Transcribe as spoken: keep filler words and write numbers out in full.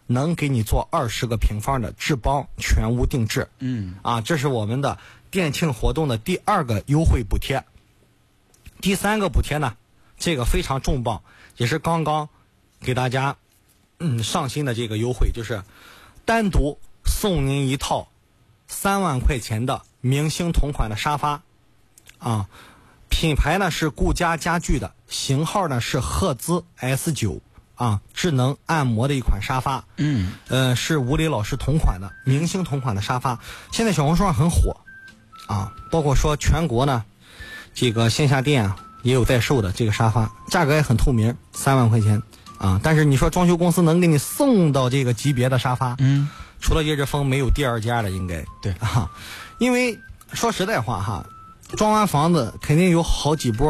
能给你做二十个平方的质保全屋定制。 嗯， 啊，这是我们的店庆活动的第二个优惠补贴。第三个补贴呢，这个非常重磅，也是刚刚给大家嗯上新的这个优惠，就是单独送您一套三万块钱的明星同款的沙发啊，品牌呢是顾家家具的，型号呢是赫兹 S 九 啊，智能按摩的一款沙发。 嗯， 呃，是吴磊老师同款的明星同款的沙发，现在小红书上很火啊，包括说全国呢这个线下店啊也有在售的这个沙发，价格也很透明，三万块钱啊。但是你说装修公司能给你送到这个级别的沙发， 嗯， 除了叶志峰没有第二家了，应该对啊，因为说实在话哈，装完房子肯定有好几波